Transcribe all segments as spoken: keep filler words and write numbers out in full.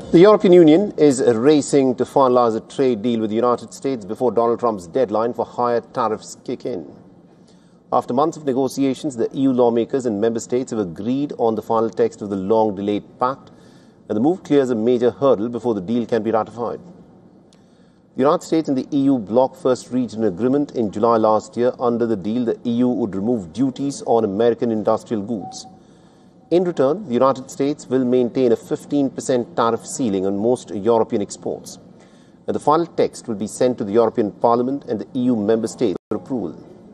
The European Union is racing to finalize a trade deal with the United States before Donald Trump's deadline for higher tariffs kick in. After months of negotiations, the E U lawmakers and member states have agreed on the final text of the long-delayed pact, and the move clears a major hurdle before the deal can be ratified. The United States and the E U bloc first reached an agreement in July last year. Under the deal, the E U would remove duties on American industrial goods. In return, the United States will maintain a fifteen percent tariff ceiling on most European exports. And the final text will be sent to the European Parliament and the E U member states for approval.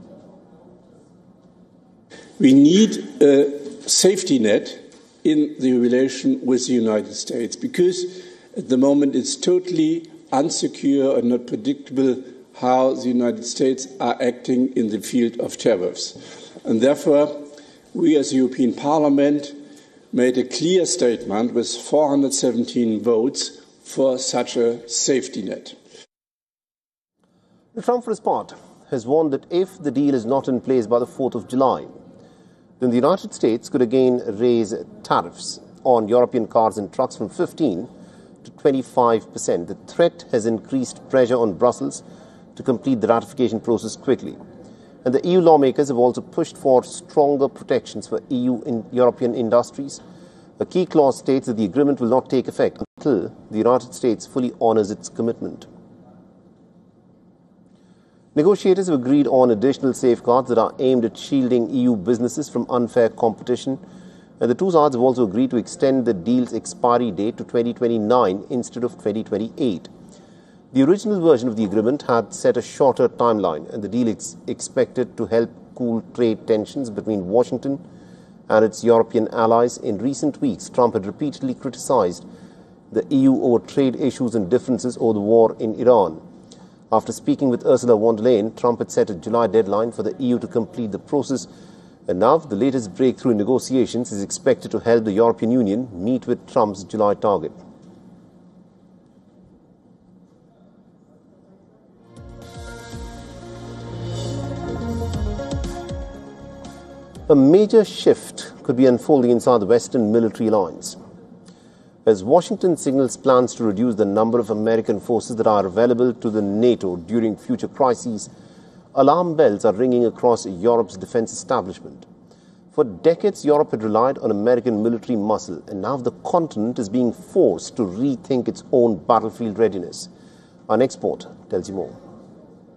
We need a safety net in the relation with the United States because at the moment it's totally unsecure and not predictable how the United States are acting in the field of tariffs. And therefore, we as the European Parliament made a clear statement with four hundred seventeen votes for such a safety net. Trump, for his part, has warned that if the deal is not in place by the fourth of July, then the United States could again raise tariffs on European cars and trucks from fifteen to twenty-five percent. The threat has increased pressure on Brussels to complete the ratification process quickly. And the E U lawmakers have also pushed for stronger protections for E U and European industries. A key clause states that the agreement will not take effect until the United States fully honors its commitment. Negotiators have agreed on additional safeguards that are aimed at shielding E U businesses from unfair competition. And the two sides have also agreed to extend the deal's expiry date to twenty twenty-nine instead of twenty twenty-eight. The original version of the agreement had set a shorter timeline, and the deal is expected to help cool trade tensions between Washington and its European allies. In recent weeks, Trump had repeatedly criticized the E U over trade issues and differences over the war in Iran. After speaking with Ursula von der Leyen, Trump had set a July deadline for the E U to complete the process, and now the latest breakthrough in negotiations is expected to help the European Union meet with Trump's July target. A major shift could be unfolding inside the Western military alliance. As Washington signals plans to reduce the number of American forces that are available to the NATO during future crises, alarm bells are ringing across Europe's defense establishment. For decades, Europe had relied on American military muscle, and now the continent is being forced to rethink its own battlefield readiness. Our next report tells you more.